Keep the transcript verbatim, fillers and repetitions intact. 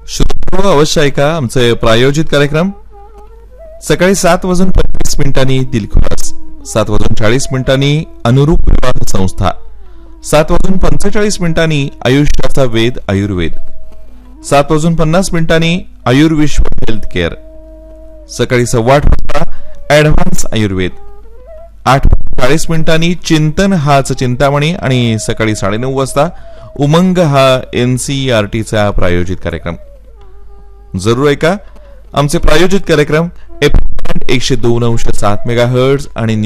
श्रोते अवश्य ऐका आमचे प्रायोजित कार्यक्रम. सकाळी सात वाजून पंचवीस मिनिटांनी दिलखुलास, सात वाजून चाळीस मिनिटांनी अनुरूप विवाह संस्था, सात वाजून पंचेचाळीस मिनिटांनी आयुष्याचा वेद आयुर्वेद, सात वाजून पन्नास मिनिटांनी आयुर्विश्व हेल्थ केअर, सकाळी सव्वा आठ वाजता ऍडव्हान्स आयुर्वेद, आठ चाळीस मिनिटांनी चिंतन हाच चिंतामणी आणि सकाळी साडेनऊ वाजता उमंग हा एनसीईआरटीचा प्रायोजित कार्यक्रम. जरूर ऐका आमचे प्रायोजित कार्यक्रम एकशे दोन अंश सात मेगा हर्ट्झ आणि